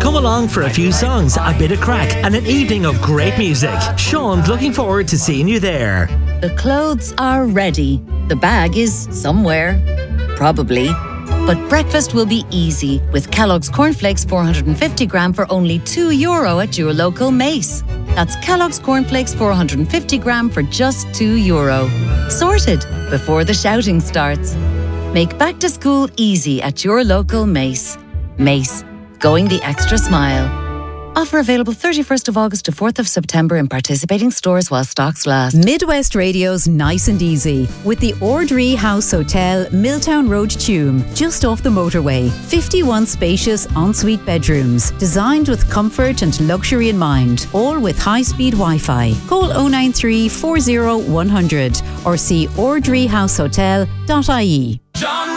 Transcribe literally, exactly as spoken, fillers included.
Come along for a few songs, a bit of crack, and an evening of great music. Sean's looking forward to seeing you there. The clothes are ready. The bag is somewhere. Probably. But breakfast will be easy with Kellogg's Cornflakes four hundred fifty gram for only two euro at your local Mace. That's Kellogg's Cornflakes four hundred fifty gram for just two euro. Sorted before the shouting starts. Make back to school easy at your local Mace. Mace, going the extra smile. Offer available thirty-first of August to fourth of September in participating stores while stocks last. Midwest Radio's Nice and Easy with the Ordree House Hotel, Milltown Road, Tuam, just off the motorway. fifty-one spacious ensuite bedrooms, designed with comfort and luxury in mind, all with high-speed Wi-Fi. Call oh nine three, four oh, one hundred or see ordree house hotel dot I E. John